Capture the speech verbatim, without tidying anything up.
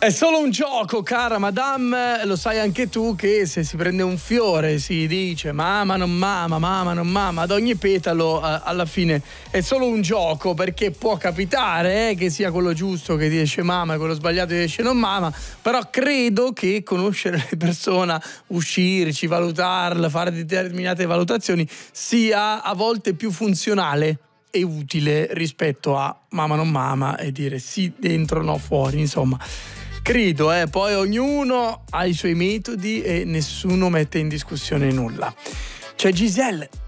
È solo un gioco, cara madame, lo sai anche tu che se si prende un fiore si dice mama non mama, mama non mama, ad ogni petalo eh, alla fine è solo un gioco, perché può capitare eh, che sia quello giusto che ti esce mama e quello sbagliato che ti esce non mama, però credo che conoscere le persone, uscirci, valutarle, fare determinate valutazioni sia a volte più funzionale e utile rispetto a mama non mama e dire sì dentro no fuori, insomma. Credo, eh, poi ognuno ha i suoi metodi e nessuno mette in discussione nulla. C'è Giselle